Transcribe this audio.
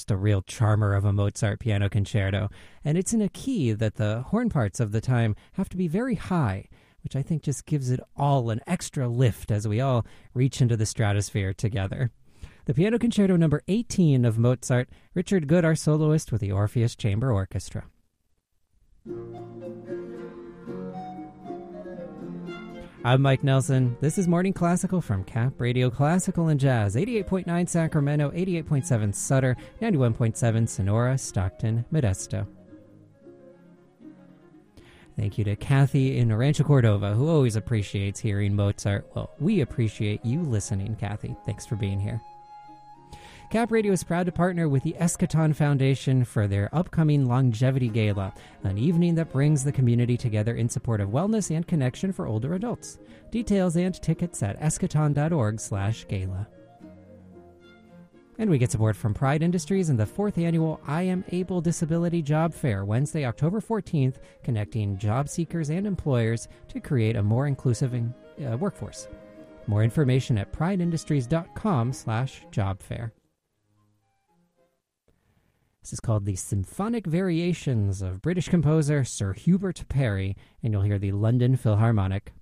just a real charmer of a Mozart piano concerto. And it's in a key that the horn parts of the time have to be very high, which I think just gives it all an extra lift as we all reach into the stratosphere together. The Piano Concerto number 18 of Mozart, Richard Good, our soloist with the Orpheus Chamber Orchestra. I'm Mike Nelson. This is Morning Classical from Cap Radio Classical and Jazz, 88.9 Sacramento, 88.7 Sutter, 91.7 Sonora, Stockton, Modesto. Thank you to Kathy in Rancho Cordova, who always appreciates hearing Mozart. Well, we appreciate you listening, Kathy. Thanks for being here. Cap Radio is proud to partner with the Eschaton Foundation for their upcoming Longevity Gala, an evening that brings the community together in support of wellness and connection for older adults. Details and tickets at eschaton.org/gala. And we get support from Pride Industries and the 4th annual I Am Able Disability Job Fair, Wednesday, October 14th, connecting job seekers and employers to create a more inclusive workforce. More information at prideindustries.com/jobfair. This is called the Symphonic Variations of British composer Sir Hubert Parry, and you'll hear the London Philharmonic.